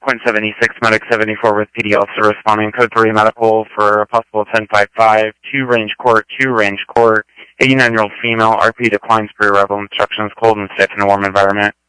Point 76, Medic 74 with PD officer responding. Code 3 medical for a possible 1055. 2 range court, 89-year-old female. RP declines pre-arrival instructions. Cold and safe in a warm environment.